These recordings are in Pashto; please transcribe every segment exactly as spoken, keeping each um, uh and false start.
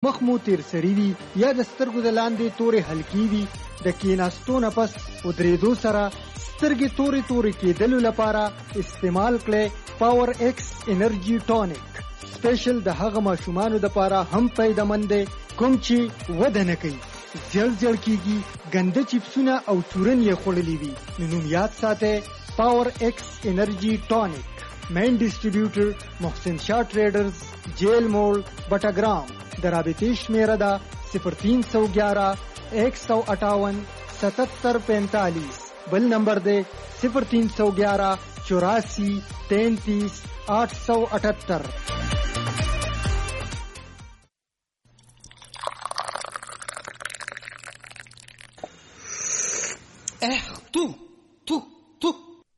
مخ مو تیر سړی وي یا د سترګو د لاندې تورې حلقې وي، د کېناستو نه پس ودرېدو سره سترګې تورې تورې کېدلو لپاره استعمال کړئ پاور ایکس انرژي ټونیک. سپیشل د هغه ماشومانو دپاره هم فایده‌مند دی کوم چې وده نه کوي، زیړ زیړ کېږي، ګنده چپسونه او چورن یې خوړلي وي. نو نوم یاد ساتئ پاور ایکس انرژي ټونیک. مین ډسټریبیوټر محسن شاه ټریډرز، جیل موڑ، بټاګرام. د رابطې شمیره ده صفر تین سو گیارہ ایک سو اٹھاون ستتر پینتالیس. بل نمبر دے صفر تین سو گیارہ چوراسی تینتیس آٹھ سو اٹھتر. تو تو تو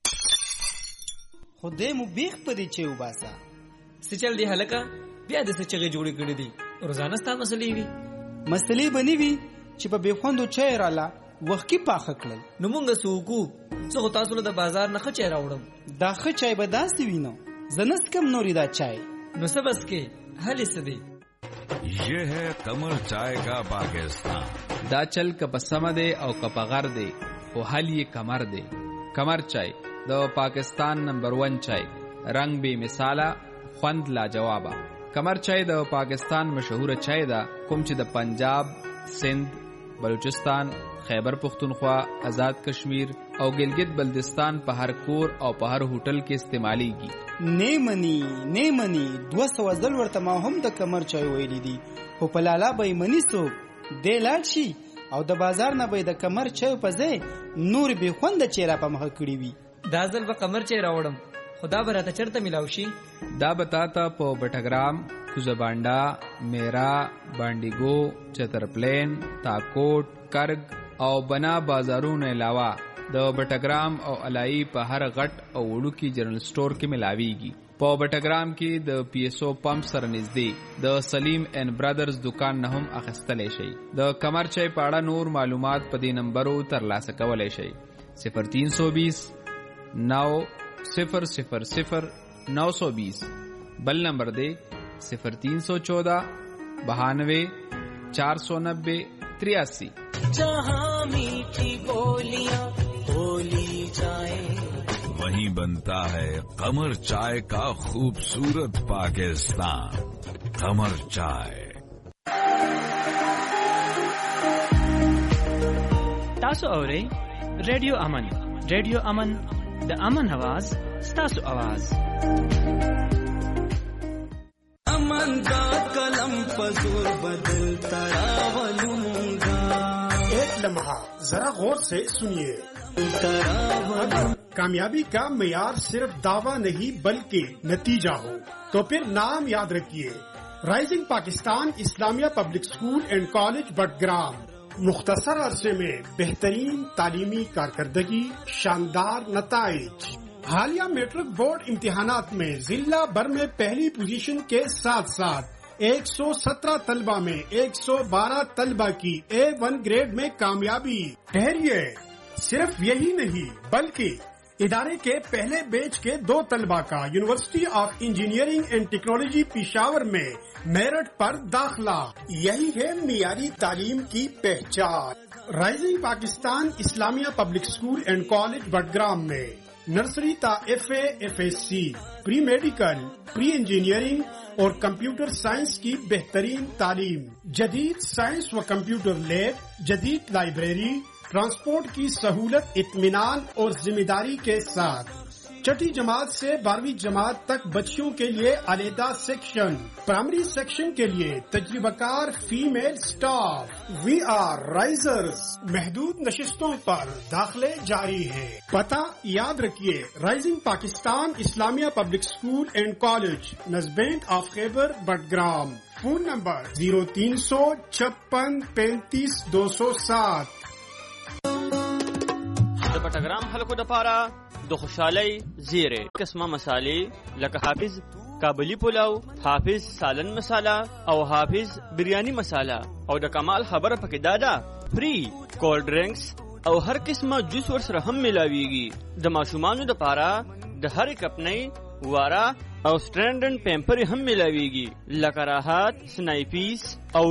خدای مو بیخ پدې چې وباسا سچل دی هلکا بیا د سچغه جوړې کړې دي. روزانه ستا مسلې وي مسلې بنی وي چې په بخوندو چای رااله وخت کې پاخه کړل. نو مونږ سوکو څو تاسو له بازار نه خچې راوړم. دا خ چای به داسې وینو زنس کم نوري دا چای نو سبس کې حل سدي. یہ ہے قمر چائے کا پاکستان. دا چل کپ سمدے او کپ غر دے او حل یہ کمر دے. کمر چای د پاکستان نمبر ون چای، رنگ بے مثاله، خوند لا جوابا. کمر چای د پاکستان مشهور چای ده کوم چې د پنجاب، سندھ، بلوچستان، خیبر پختونخوا، آزاد کشمیر او گلگت بلدستان په هر کور او په هر هوټل کې استعمالیږي. نیمنی نیمنی دو سو ځل ورته ما هم د کمر چای ویلی دي، خو په لالا به منی سو د لاړ شي او د بازار نه به د کمر چای په ځای نور به خوند چیرې په مخ کړی وي. دا ځل به کمر چای راوړم، خدا به راته چرته ملاو شي. دا بتاتا په بټګرام، کوزبانډا، میرا، بانډیګو، چترپلین، تاکوټ، کرگ او بنا بازارونو علاوه د بټګرام او علای په هر غټ او وړوکی جنرال سٹور کې ملاویږي. په بټګرام کې د پی ایس او پمپ سره نږدې د سلیم اینڈ برادرز دکان نه هم اخیستلی شي. د کمر چای په اړه نور معلومات په دې نمبرو ترلاسه کولی شئ: صفر تین سو بیس نو صفر صفر صفر نو سو بیس. بل نمبر دے صفر تین سو چودہ بہانوے چار سو نبے تریاسی. جہاں میٹھی بولیاں بولی جائے وہیں بنتا ہے قمر چائے کا خوبصورت پاکستان. قمر چائے. تاسو اورئ ریډیو امن. ریډیو امن د امن आवाज ستاسو आवाज. امن کا قلم پزور بدلتا راولونگا. ایک لمحہ ذرا غور سے سنیے. کامیابی کا معیار صرف دعویٰ نہیں بلکہ نتیجہ ہو تو پھر نام یاد رکھیے رائزنگ پاکستان اسلامیہ پبلک اسکول اینڈ کالج بٹگرام. مختصر عرصے میں بہترین تعلیمی کارکردگی، شاندار نتائج. حالیہ میٹرک بورڈ امتحانات میں ضلع بھر میں پہلی پوزیشن کے ساتھ ساتھ ایک سو سترہ طلبہ میں ایک سو بارہ طلبہ کی اے ون گریڈ میں کامیابی. ٹھہریے، صرف یہی نہیں بلکہ ادارے کے پہلے بیچ کے دو طلبہ کا یونیورسٹی آف انجینئرنگ اینڈ ٹیکنالوجی پشاور میں میرٹ پر داخلہ. یہی ہے معیاری تعلیم کی پہچان. رائزنگ پاکستان اسلامیہ پبلک اسکول اینڈ کالج بٹگرام میں نرسری تا ایف اے ایف ایس سی، پری میڈیکل، پری انجینئرنگ اور کمپیوٹر سائنس کی بہترین تعلیم. جدید سائنس و کمپیوٹر لیب، جدید لائبریری، ٹرانسپورٹ کی سہولت، اطمینان اور ذمہ داری کے ساتھ. چھٹی جماعت سے بارہویں جماعت تک بچیوں کے لیے علیحدہ سیکشن. پرائمری سیکشن کے لیے تجربہ کار فیمیل سٹاف. وی آر رائزرز. محدود نشستوں پر داخلے جاری ہے. پتہ یاد رکھیے، رائزنگ پاکستان اسلامیہ پبلک اسکول اینڈ کالج، نزبینٹ آف خیبر بٹگرام. فون نمبر زیرو تین سو چھپن پینتیس دو سو سات. د بټګرام خلکو دپاره د خوشحالۍ زیری قسمه مسالې لکه حافظ کابلی پلاو، حافظ سالن مساله او حافظ بریانی مساله. او د کمال خبره پکې دا ده فری کولډ ډرینکس او هر قسمه جوس ورسره هم ملاویږي. د ماشومانو دپاره د هرې کپنۍ واره او سټرینډن پیمپر هم ملاویږي لکه راحت، سنایپیس او